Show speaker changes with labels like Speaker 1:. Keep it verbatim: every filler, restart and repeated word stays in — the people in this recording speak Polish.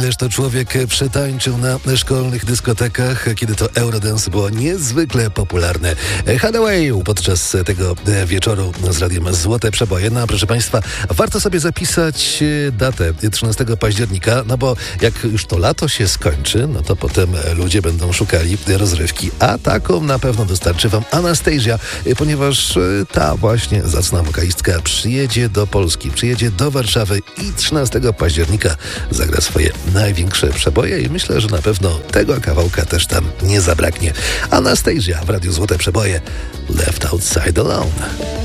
Speaker 1: ileż to człowiek przytańczył na szkolnych dyskotekach, kiedy to Eurodance było niezwykle popularne. Hathaway podczas tego wieczoru z radiem Złote Przeboje. No a proszę Państwa, warto sobie zapisać datę trzynastego października, no bo jak już to lato się skończy, no to potem ludzie będą szukali rozrywki, a taką na pewno dostarczy Wam Anastasia, ponieważ ta właśnie zacna wokalistka przyjedzie do Polski, przyjedzie do Warszawy i trzynastego października zagra swoje największe przeboje i myślę, że na pewno tego kawałka też tam nie zabraknie. Anastasia w Radiu Złote Przeboje, Left Outside Alone.